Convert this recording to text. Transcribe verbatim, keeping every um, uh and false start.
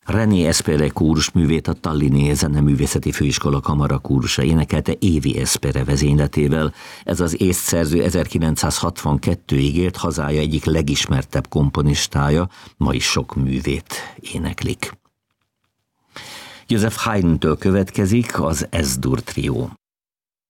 René Espere kórusművét a Tallini Zeneművészeti Főiskola Kamara kórusa énekelte Évi Espere vezényletével. Ez az észtszerző ezerkilencszázhatvankettőig élt hazája egyik legismertebb komponistája, ma is sok művét éneklik. Joseph Haydntől következik az Es-dur trió.